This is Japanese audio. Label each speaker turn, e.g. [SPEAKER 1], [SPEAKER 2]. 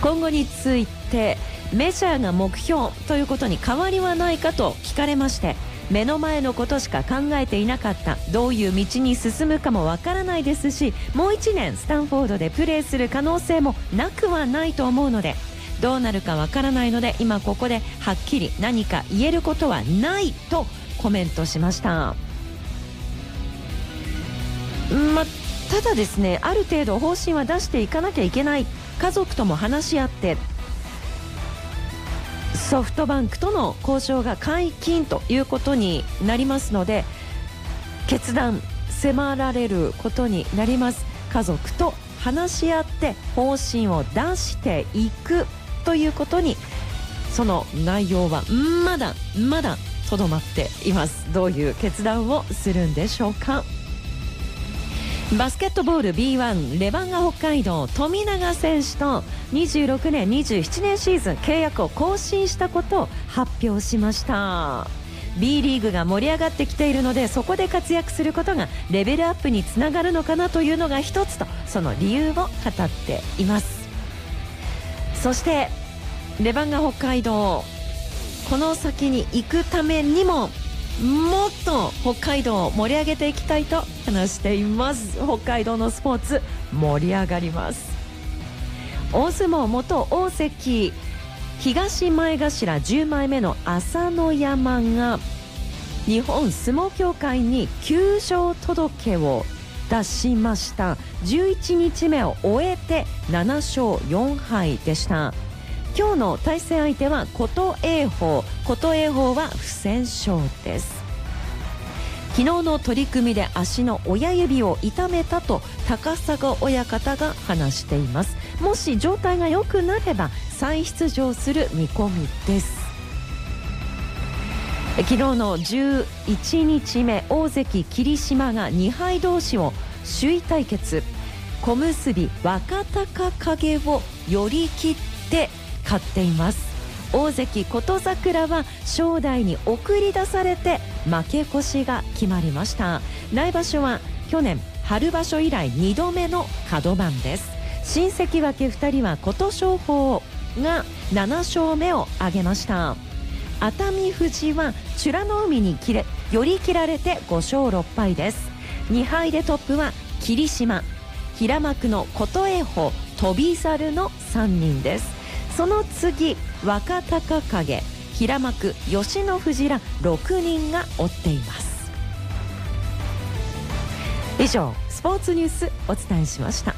[SPEAKER 1] 今後についてメジャーが目標ということに変わりはないかと聞かれまして、目の前のことしか考えていなかった、どういう道に進むかもわからないですし、もう1年スタンフォードでプレーする可能性もなくはないと思うので、どうなるかわからないので今ここではっきり何か言えることはないとコメントしました。ただですね、ある程度方針は出していかなきゃいけない、家族とも話し合ってソフトバンクとの交渉が解禁ということになりますので、決断迫られることになります。家族と話し合って方針を出していくということに、その内容はまだとどまっています。どういう決断をするんでしょうか。バスケットボール B1 レバンガ北海道富永選手と26年27年シーズン契約を更新したことを発表しました。 B リーグが盛り上がってきているので、そこで活躍することがレベルアップにつながるのかなというのが一つと、その理由を語っています。そしてレバンガ北海道、この先に行くためにももっと北海道を盛り上げていきたいと話しています。北海道のスポーツ盛り上がります。大相撲元大関東前頭10枚目の朝乃山が日本相撲協会に休場届を出しました。11日目を終えて7勝4敗でした。今日の対戦相手は琴恵峰。琴恵峰は不戦勝です。昨日の取り組みで足の親指を痛めたと高砂親方が話しています。もし状態が良くなれば再出場する見込みです。昨日の11日目、大関霧島が2敗同士を首位対決、小結若隆景を寄り切って勝っています。大関琴櫻は正代に送り出されて負け越しが決まりました。来場所は去年春場所以来2度目の角番です。新関脇2人は琴勝峰が7勝目を挙げました。熱海富士は美ノ海に寄り切られて5勝6敗です。2敗でトップは霧島、平幕の琴恵峰、翔猿の3人です。その次若隆景、平幕吉野富士ら6人が追っています。以上スポーツニュースお伝えしました。